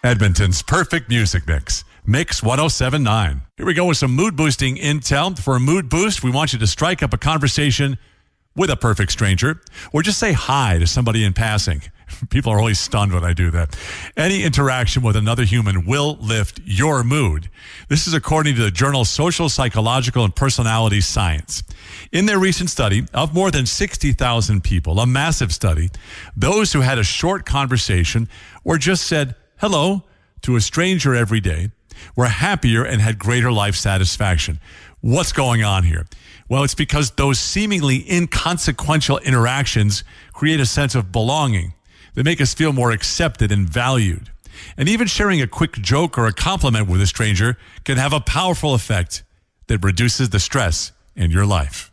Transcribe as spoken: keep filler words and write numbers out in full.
Edmonton's perfect music mix. Mix one oh seven point nine. Here we go with some mood-boosting intel. For a mood boost, we want you to strike up a conversation with a perfect stranger, or just say hi to somebody in passing. People are always stunned when I do that. Any interaction with another human will lift your mood. This is according to the journal Social, Psychological, and Personality Science. In their recent study of more than sixty thousand people, a massive study, those who had a short conversation or just said hello to a stranger every day were happier and had greater life satisfaction. What's going on here? Well, it's because those seemingly inconsequential interactions create a sense of belonging. They make us feel more accepted and valued. And even sharing a quick joke or a compliment with a stranger can have a powerful effect that reduces the stress in your life.